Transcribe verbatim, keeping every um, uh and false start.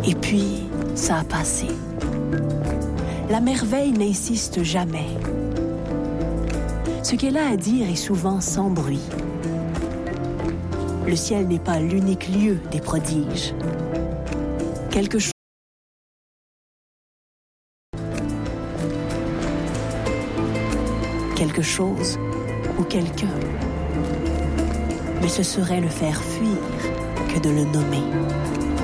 Et puis, ça a passé. La merveille n'insiste jamais. Ce qu'elle a à dire est souvent sans bruit. Le ciel n'est pas l'unique lieu des prodiges. Quelque chose quelque chose ou quelqu'un. Mais ce serait le faire fuir que de le nommer.